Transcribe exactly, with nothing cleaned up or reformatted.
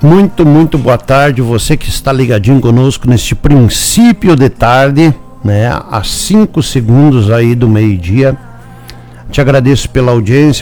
Muito, muito boa tarde, você que está ligadinho conosco neste princípio de tarde, né, a cinco segundos aí do meio-dia. Te agradeço pela audiência,